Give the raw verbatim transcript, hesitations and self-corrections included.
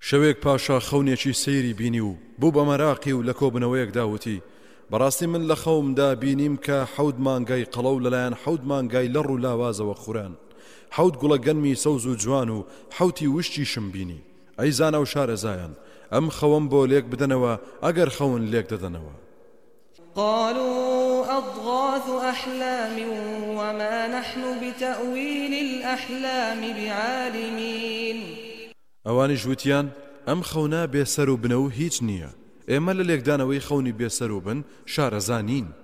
شەوێک پاشا خەونێکی سەیری بینی و بوو بە مەراقی و لە کۆبنەوەیەک داوتی بەڕاستی من لە خەومدا بینیم کە حەود مانگای قەڵە و لەلایەن حەود مانگای لەڕ و لاوازەوە خوڕان حەود گوڵە گەنمی سەوز و جوان و حەوتی وشتیشم بینی ئەی زانە و شارەزایان ئەم خەوەم بۆ لێک بدەنەوە ئەگەر خەون لێک دەدەنەوە. قالوا أضغاث أحلام وما نحن بتأويل الأحلام بعالمين. ئەوانی ژووتیان ئەم خەونا بێسەر و بنە و هیچ نییە، ئێمە لە لێکدانەوەی خەونی بێسەر و بن شارەزانین.